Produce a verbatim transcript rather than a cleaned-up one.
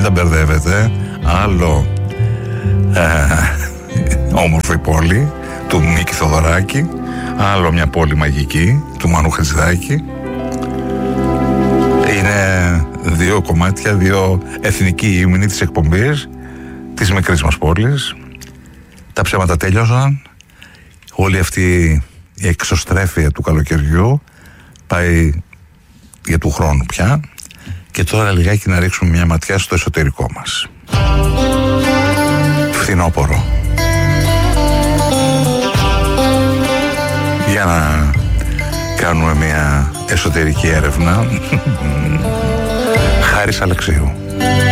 τα μπερδεύετε. Άλλο ε, όμορφη πόλη του Μίκη Θοδωράκη, άλλο μια πόλη μαγική του Μανού Χατζηδάκη. Είναι δύο κομμάτια, δύο εθνικοί ύμνοι της εκπομπής της μικρής μας πόλης. Τα ψέματα τέλειωσαν. Όλη αυτή η εξωστρέφεια του καλοκαιριού πάει για του χρόνου πια. Και τώρα λιγάκι να ρίξουμε μια ματιά στο εσωτερικό μας. Φθινόπορο. Για να κάνουμε μια εσωτερική έρευνα. Χάρης Αλεξίου.